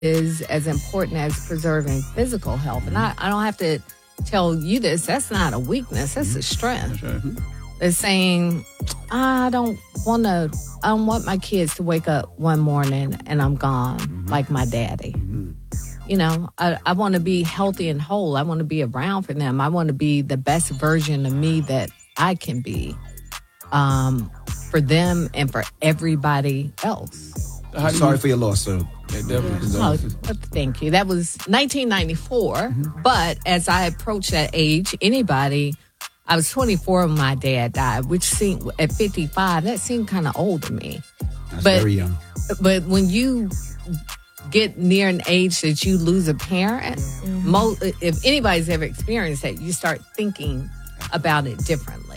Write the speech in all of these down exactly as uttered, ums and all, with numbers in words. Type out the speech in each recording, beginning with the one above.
is as important as preserving physical health. And I, I don't have to tell you this. That's not a weakness. That's a strength. That's right. It's saying, I don't want to, I don't want my kids to wake up one morning and I'm gone mm-hmm. like my daddy. Mm-hmm. You know, I, I want to be healthy and whole. I want to be around for them. I want to be the best version of me that I can be um, for them and for everybody else. I'm sorry for your loss, sir. Yeah, definitely. Oh, thank you. That was nineteen ninety-four. Mm-hmm. But as I approached that age, anybody, I was twenty-four when my dad died, which seemed at fifty-five, that seemed kind of old to me. That's but, very young. But when you get near an age that you lose a parent, mm-hmm. most, if anybody's ever experienced that, you start thinking about it differently.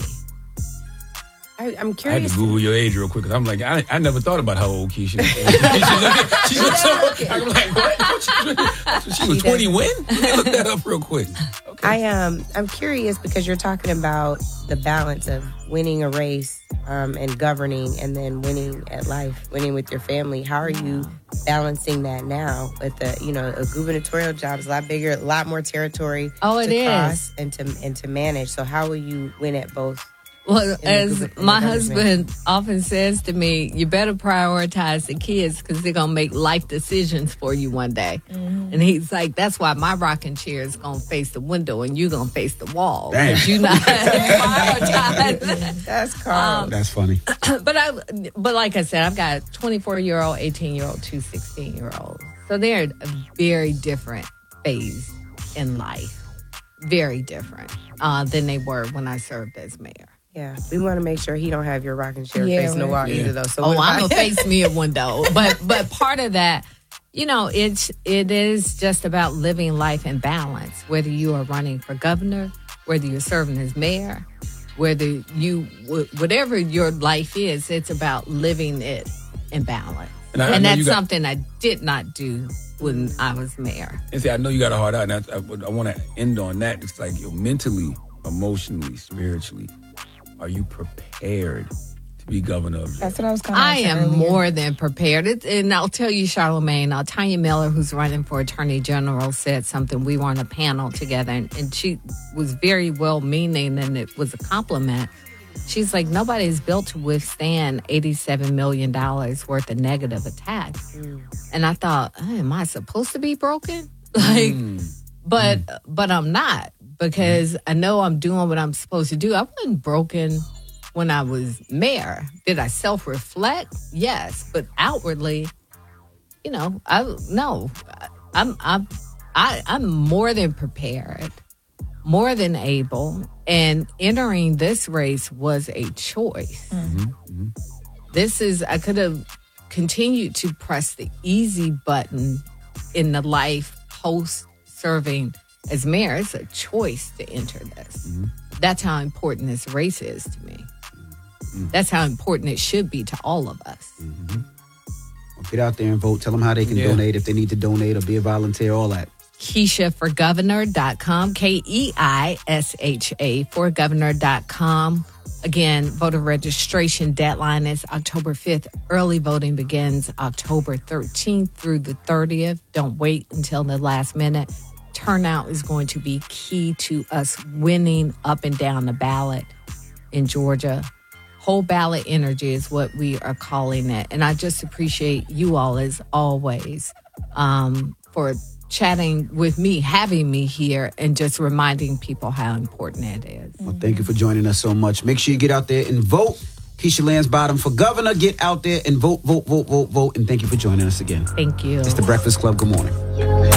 I, I'm I curious. had to Google your age real quick because I'm like, I, I never thought about how old Keisha is. Keisha, she looks so, I'm like, what? She, she was twenty when? Let me look that up real quick. Okay. I um, I'm curious because you're talking about the balance of winning a race um, and governing, and then winning at life, winning with your family. How are you balancing that now? With the, you know, a gubernatorial job is a lot bigger, a lot more territory oh, it to is. cross and to and to manage. So how will you win at both? Well, as my husband often says to me, you better prioritize the kids because they're going to make life decisions for you one day. Mm-hmm. And he's like, that's why my rocking chair is going to face the window and you're going to face the wall. Because you're not prioritizing. That's calm. Um, that's funny. But, I, but like I said, I've got a twenty-four-year-old, eighteen-year-old, two sixteen-year-olds. So they're a very different phase in life. Very different uh, than they were when I served as mayor. Yeah, we want to make sure he don't have your rocking chair yeah, facing the wall yeah. either, though. So oh, I'm gonna face me a window, but but part of that, you know, it's it is just about living life in balance. Whether you are running for governor, whether you're serving as mayor, whether you whatever your life is, it's about living it in balance, and, I, and I that's got, something I did not do when I was mayor. And see, I know you got a hard out, and I, I, I want to end on that. It's like you're mentally, emotionally, spiritually. Are you prepared to be governor of Georgia? That's what I was going to I am earlier. more than prepared. It, and I'll tell you, Charlamagne, uh, Tanya Miller, who's running for Attorney General, said something. We were on a panel together, and, and she was very well-meaning, and it was a compliment. She's like, nobody's built to withstand eighty-seven million dollars worth of negative attacks. Mm. And I thought, oh, am I supposed to be broken? Like, mm. but mm. but I'm not. Because I know I'm doing what I'm supposed to do. I wasn't broken when I was mayor. Did I self-reflect? Yes, but outwardly, you know, I no, I'm I'm I, I'm more than prepared, more than able, and entering this race was a choice. Mm-hmm. Mm-hmm. This is I could have continued to press the easy button in the life post serving. As mayor, it's a choice to enter this. Mm-hmm. That's how important this race is to me. Mm-hmm. That's how important it should be to all of us. Mm-hmm. Well, get out there and vote. Tell them how they can yeah. donate if they need to donate or be a volunteer, all that. Keisha for governor dot com, K E I S H A for governor dot com. Again, voter registration deadline is October fifth. Early voting begins October thirteenth through the thirtieth. Don't wait until the last minute. Turnout is going to be key to us winning up and down the ballot in Georgia. Whole ballot energy is what we are calling it. And I just appreciate you all, as always, um, for chatting with me, having me here, and just reminding people how important it is. Well, thank you for joining us so much. Make sure you get out there and vote. Keisha Lansbottom for governor. Get out there and vote, vote, vote, vote, vote. And thank you for joining us again. Thank you. It's The Breakfast Club. Good morning.